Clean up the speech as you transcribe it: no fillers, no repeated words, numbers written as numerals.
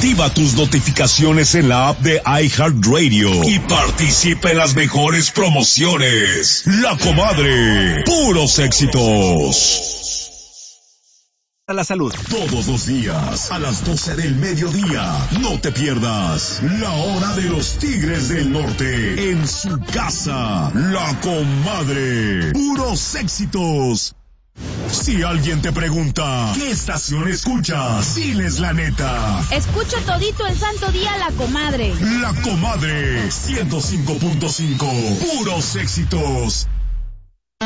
Activa tus notificaciones en la app de iHeartRadio y participa en las mejores promociones. La Comadre, puros éxitos. A la salud. Todos los días, a las 12 del mediodía, no te pierdas la hora de los Tigres del Norte en su casa. La Comadre, puros éxitos. Si alguien te pregunta, ¿qué estación escuchas? Diles la neta. Escucho todito el santo día La Comadre. La Comadre, 105.5, puros éxitos.